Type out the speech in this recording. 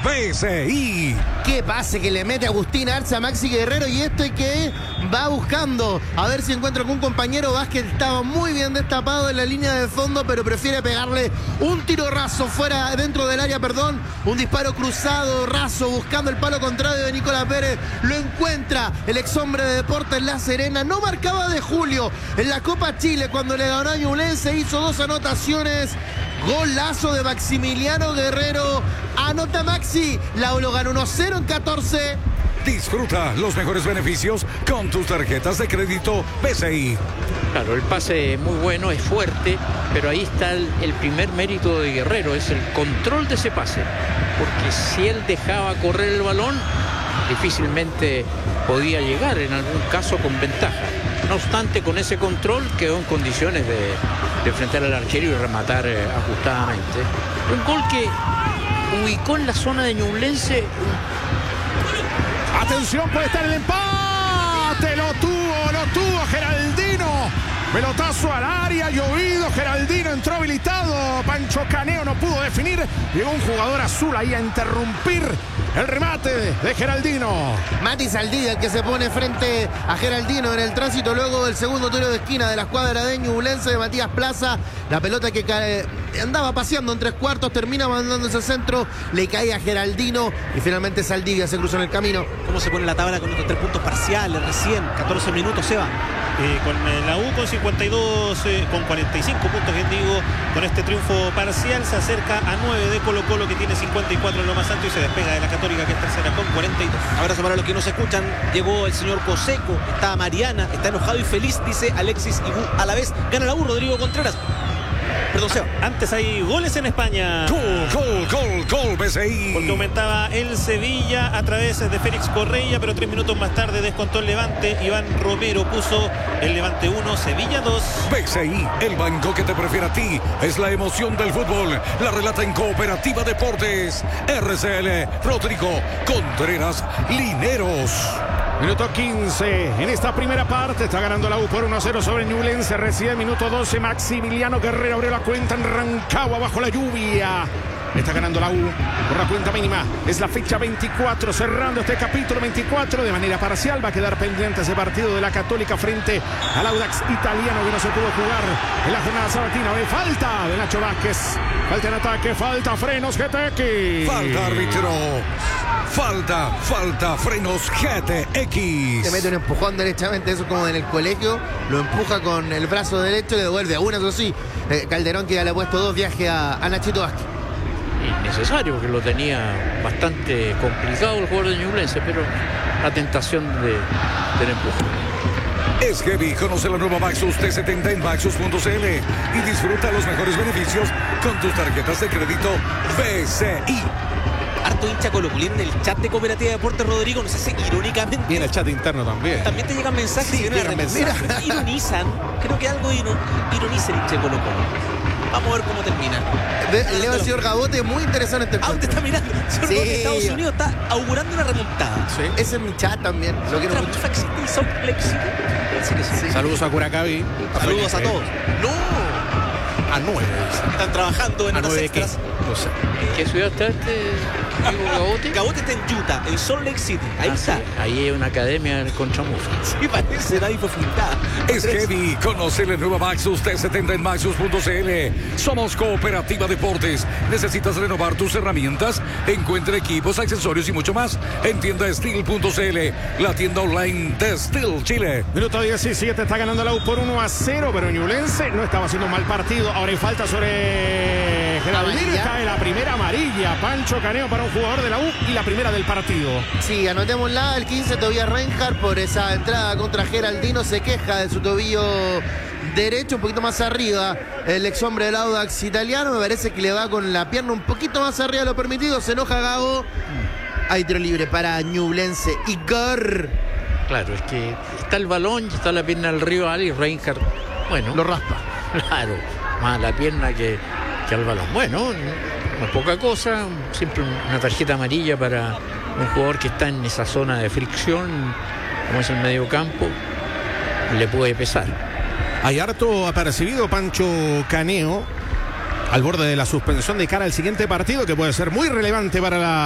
BCI. Qué pase que le mete Agustín Arce a Maxi Guerrero, y esto que va buscando a ver si encuentra con un compañero. Vázquez estaba muy bien destapado en la línea de fondo, pero prefiere pegarle un tiro raso fuera, dentro del área, perdón, un disparo cruzado, raso, buscando el palo contrario de Nicolás Pérez. Lo encuentra el ex hombre de Deportes La Serena. No marcaba de Julio en la Copa Chile cuando le ganó a Ñublense, hizo 2 anotaciones. Golazo de Maximiliano Guerrero. Anota Maxi. Lo ganó 1-0 en 14. Disfruta los mejores beneficios con tus tarjetas de crédito BCI. Claro, el pase es muy bueno, es fuerte, pero ahí está el primer mérito de Guerrero, es el control de ese pase. Porque si él dejaba correr el balón, difícilmente podía llegar, en algún caso con ventaja. No obstante, con ese control quedó en condiciones de enfrentar al arquero y rematar ajustadamente. Un gol que ubicó en la zona de Ñublense. Atención, puede estar el empate. Lo tuvo Geraldino. Pelotazo al área, llovido. Geraldino entró habilitado. Pancho Caneo no pudo definir. Llegó un jugador azul ahí a interrumpir el remate de Geraldino. Mati Saldivia, el que se pone frente a Geraldino en el tránsito luego del segundo tiro de esquina de la escuadra de Ñublense de Matías Plaza. La pelota que andaba paseando en 3/4, termina mandando ese centro, le cae a Geraldino y finalmente Saldivia se cruzó en el camino. ¿Cómo se pone la tabla con estos 3 puntos parciales recién? 14 minutos, Seba. Con la U con 52, con 45 puntos, bien digo, con este triunfo parcial se acerca a 9 de Colo Colo, que tiene 54 en lo más alto, y se despega de la Católica, que es tercera con 42. Abrazo para los que nos escuchan. Llegó el señor Coseco, está Mariana, está enojado y feliz, dice Alexis Ibu. A la vez gana la U, Rodrigo Contreras. Perdón, Seba. Antes hay goles en España. Gol, BCI. Porque aumentaba el Sevilla a través de Félix Correia, pero 3 minutos más tarde descontó el Levante. Iván Romero puso el Levante 1, Sevilla 2. BCI, el banco que te prefiere a ti. Es la emoción del fútbol. La relata en Cooperativa Deportes. RCL, Rodrigo Contreras Lineros. Minuto 15 en esta primera parte. Está ganando la U por 1-0 sobre Ñublense. Recibe minuto 12. Maximiliano Guerrero abrió la cuenta en Rancagua bajo la lluvia. Está ganando la U por la cuenta mínima. Es la fecha 24, cerrando este capítulo 24 de manera parcial. Va a quedar pendiente ese partido de la Católica frente al Audax italiano, que no se pudo jugar en la jornada sabatina. Hay falta de Nacho Vázquez. Falta en ataque, falta frenos GTX. Falta árbitro. Falta frenos GTX. Se mete un empujón derechamente, eso como en el colegio. Lo empuja con el brazo derecho y le devuelve a una, eso sí. Calderón, que ya le ha puesto 2 viajes a Nachito Vázquez. Innecesario, porque lo tenía bastante complicado el jugador de Ñublense, pero la tentación del empujón. Es heavy. Conoce la nueva Maxus T70 en Maxus.cl y disfruta los mejores beneficios con tus tarjetas de crédito BCI. Harto hincha colocolino en el chat de Cooperativa de Deportes, Rodrigo. No sé si irónicamente. Y en el chat interno también. También te llegan mensajes. Sí, llegan mensajes. Ironizan. Creo que algo ironiza el hincha de Colo Colo. Vamos a ver cómo termina. Leo al señor Gabote, muy interesante. Ah, usted está mirando. Señor Gabote, Estados Unidos está augurando una remontada. Sí. Ese es mi chat también. Lo quiero mucho. ¿Existe el Salt Lake City? Parece que sí. Saludos a Curacaví. Saludos a todos. No. A 9. Están trabajando en ¿A horas 9 extras. No sé. ¿En qué ciudad está Gabote? Gabote está en Utah, en Salt Lake City. Ahí está. Sí. Ahí hay una academia contra Mufa. Sí, parece, nadie fue fundada. Es heavy. Conoce la nueva Maxus T70 en Maxus.cl. Somos Cooperativa Deportes. ¿Necesitas renovar tus herramientas? Encuentra equipos, accesorios y mucho más en tiendasteel.cl, la tienda online de Steel Chile. Minuto 17, está ganando la U por 1-0, pero Ñublense no estaba haciendo un mal partido. Ahora hay falta sobre Geraldino y cae la primera amarilla. Pancho Caneo para un jugador de la U y la primera del partido. Sí, anotémosla, el 15, Tobias Reinhardt, por esa entrada contra Geraldino, se queja de su tobillo derecho, un poquito más arriba. El ex hombre del Audax italiano, me parece que le va con la pierna un poquito más arriba de lo permitido. Se enoja Gago. Hay tiro libre para Ñublense. Igor. Claro, es que está el balón y está la pierna del rival y Reinhardt, bueno, Lo raspa. Claro, más la pierna que al balón. Bueno, no es poca cosa, siempre una tarjeta amarilla para un jugador que está en esa zona de fricción, como es el medio campo, le puede pesar. Hay harto apercibido Pancho Caneo al borde de la suspensión de cara al siguiente partido, que puede ser muy relevante para la